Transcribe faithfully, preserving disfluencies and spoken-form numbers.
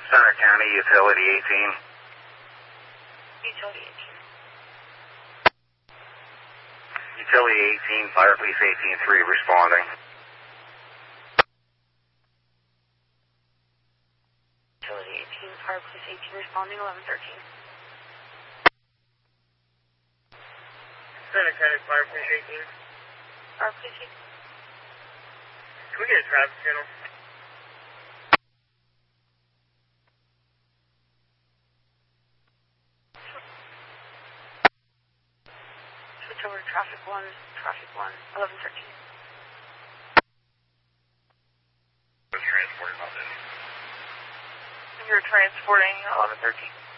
Center County, Utility eighteen. Utility eighteen. Utility eighteen, Fire Police eighteen three responding. Utility eighteen, Fire Police eighteen responding, eleven thirteen. Center County, Fire Police eighteen. Fire Police eighteen. Can we get a traffic channel? Switch over to traffic one, traffic one, eleven thirteen. Transporting about this. You're transporting eleven thirteen.